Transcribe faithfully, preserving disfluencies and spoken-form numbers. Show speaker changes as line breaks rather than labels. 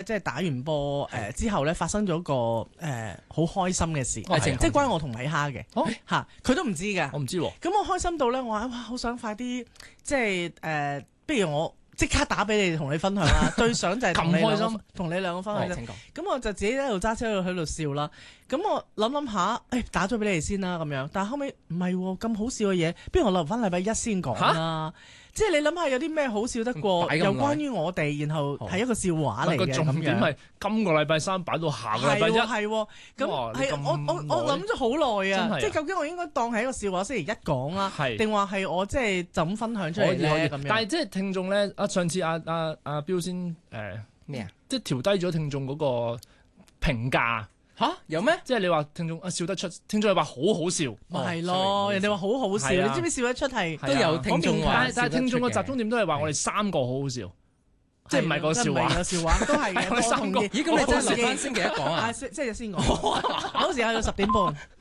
即係打完波誒之後咧，發生咗個誒好開心嘅事，即係關我同米哈嘅嚇，佢都唔知㗎。
我唔知喎。
咁我開心到咧，我話哇，好想快啲，即係誒，不如我即刻打俾你，同你分享啦。對相就係同你兩個同你兩個分享。咁我就自己喺度揸車喺度喺度笑啦。咁我諗諗下，誒打咗俾你哋先啦咁樣。但係後尾唔係喎，咁好笑嘅嘢，不如我留翻禮拜一先講啦。即係你諗下有啲咩好笑得過，又關於我哋，然後係一個笑話嚟嘅咁樣。個重點係
今個禮拜三擺到下個禮拜一。
係喎，咁係我我我諗咗好耐啊！即係究竟我應該當係一個笑話星期一講啦，定話係我即係就咁分享出嚟咧咁樣？
但係即係聽眾咧，啊上次阿阿阿標先誒咩啊？即係調低咗聽眾嗰個評價。
吓有咩？
即係你話聽眾啊笑得出，聽眾話好好笑，
咪係咯？人哋話好好笑，你知唔知笑得出係
都有聽眾話，
但係聽眾個集中點都係話我哋三個好好笑，即係唔係個笑話？
個笑話都係嘅。
我哋三個，
咦？咁你真係留翻星期一講啊？
星期日先講，嗰時係到十點半。